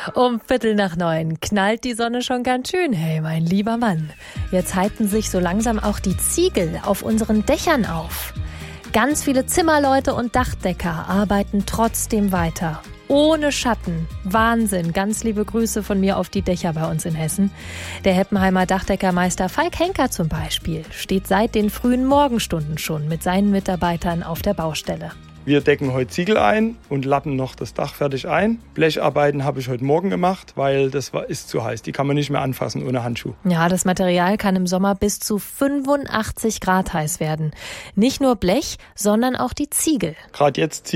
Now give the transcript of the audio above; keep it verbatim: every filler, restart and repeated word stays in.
Um Viertel nach neun knallt die Sonne schon ganz schön. Hey, mein lieber Mann. Jetzt halten sich so langsam auch die Ziegel auf unseren Dächern auf. Ganz viele Zimmerleute und Dachdecker arbeiten trotzdem weiter. Ohne Schatten. Wahnsinn. Ganz liebe Grüße von mir auf die Dächer bei uns in Hessen. Der Heppenheimer Dachdeckermeister Falk Henker zum Beispiel steht seit den frühen Morgenstunden schon mit seinen Mitarbeitern auf der Baustelle. Wir decken heute Ziegel ein und lappen noch das Dach fertig ein. Blecharbeiten habe ich heute Morgen gemacht, weil das war, ist zu heiß. Die kann man nicht mehr anfassen ohne Handschuh. Ja, das Material kann im Sommer bis zu fünfundachtzig Grad heiß werden. Nicht nur Blech, sondern auch die Ziegel. Gerade jetzt